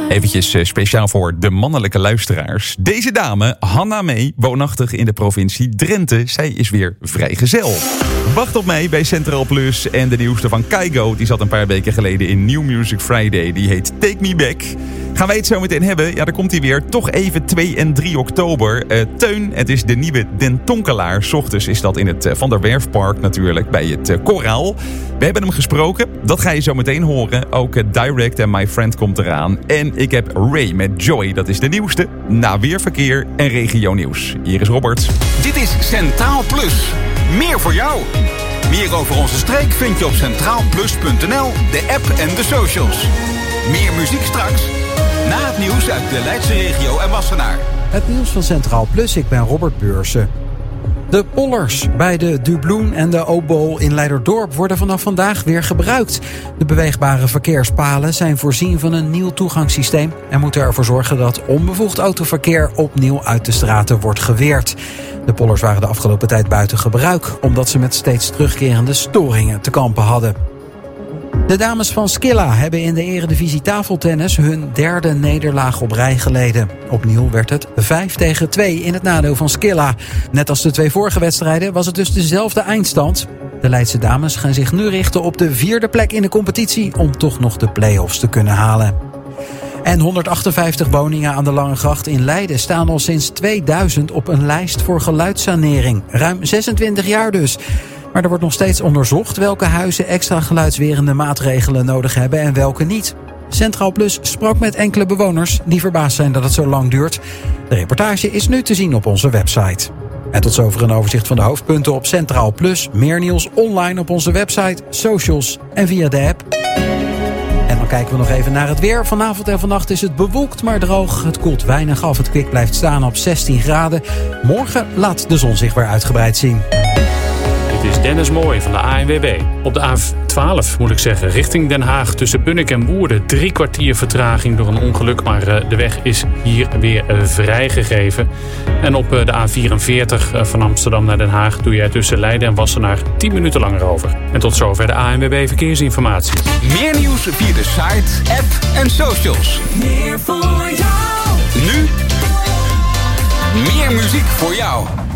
Eventjes speciaal voor de mannelijke luisteraars. Deze dame, Hanna Mee, woonachtig in de provincie Drenthe. Zij is weer vrijgezel. Wacht op mij bij Centraal Plus en de nieuwste van Kygo. Die zat een paar weken geleden in New Music Friday. Die heet Take Me Back. Gaan wij het zo meteen hebben? Ja, daar komt hij weer. Toch even 2 en 3 oktober. Teun, het is de nieuwe Den Tonkelaar. 's Ochtends is dat in het Van der Werfpark natuurlijk, bij het Koraal. We hebben hem gesproken. Dat ga je zo meteen horen. Ook Direct en My Friend komt eraan. En ik heb Ray met Joy. Dat is de nieuwste. Na weerverkeer en regio nieuws. Hier is Robert. Dit is Centraal Plus. Meer voor jou. Meer over onze streek vind je op centraalplus.nl, de app en de socials. Meer muziek straks. Na het nieuws uit de Leidse regio en Wassenaar. Het nieuws van Centraal Plus, ik ben Robert Beursen. De pollers bij de Dubloen en de Obol in Leiderdorp worden vanaf vandaag weer gebruikt. De beweegbare verkeerspalen zijn voorzien van een nieuw toegangssysteem en moeten ervoor zorgen dat onbevoegd autoverkeer opnieuw uit de straten wordt geweerd. De pollers waren de afgelopen tijd buiten gebruik, omdat ze met steeds terugkerende storingen te kampen hadden. De dames van Skilla hebben in de Eredivisie tafeltennis hun 3e nederlaag op rij geleden. Opnieuw werd het 5-2 in het nadeel van Skilla. Net als de 2 vorige wedstrijden was het dus dezelfde eindstand. De Leidse dames gaan zich nu richten op de 4e plek in de competitie om toch nog de play-offs te kunnen halen. En 158 woningen aan de Langegracht in Leiden staan al sinds 2000 op een lijst voor geluidssanering. Ruim 26 jaar dus. Maar er wordt nog steeds onderzocht welke huizen extra geluidswerende maatregelen nodig hebben en welke niet. Centraal Plus sprak met enkele bewoners die verbaasd zijn dat het zo lang duurt. De reportage is nu te zien op onze website. En tot zover een overzicht van de hoofdpunten op Centraal Plus. Meer nieuws online op onze website, socials en via de app. En dan kijken we nog even naar het weer. Vanavond en vannacht is het bewolkt, maar droog. Het koelt weinig af. Het kwik blijft staan op 16 graden. Morgen laat de zon zich weer uitgebreid zien. Dit is Dennis Mooij van de ANWB. Op de A12 moet ik zeggen, richting Den Haag tussen Bunnik en Woerden 3 kwartier vertraging door een ongeluk, maar de weg is hier weer vrijgegeven. En op de A44 van Amsterdam naar Den Haag doe jij tussen Leiden en Wassenaar 10 minuten langer over. En tot zover de ANWB Verkeersinformatie. Meer nieuws via de site, app en socials. Meer voor jou. Nu meer muziek voor jou.